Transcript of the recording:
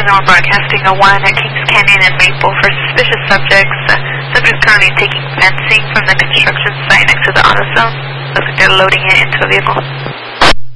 we're broadcasting a 1 at Kings Canyon and Maple for suspicious subjects. Subjects currently taking fencing from the construction site next to the auto zone. Looks like they're loading it into a vehicle.